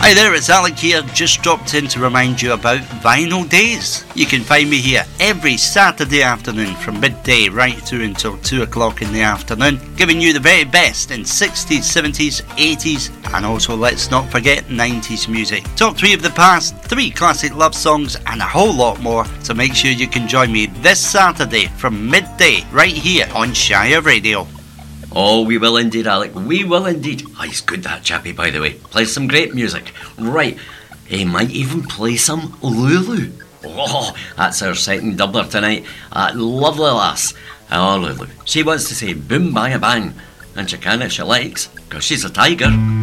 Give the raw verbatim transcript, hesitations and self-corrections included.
Hi there, it's Alec here, just dropped in to remind you about Vinyl Days. You can find me here every Saturday afternoon from midday right through until two o'clock in the afternoon, giving you the very best in sixties, seventies, eighties, and also, let's not forget, nineties music. Top three of the past, three classic love songs, and a whole lot more, so make sure you can join me this Saturday from midday right here on Shire Radio. Oh, we will indeed, Alec. We will indeed. Oh, he's good, that chappie, by the way. Plays some great music. Right. He might even play some Lulu. Oh, that's our second doubler tonight. That lovely lass. Oh, Lulu. She wants to say boom, bang, a bang. And she can if she likes, because she's a tiger.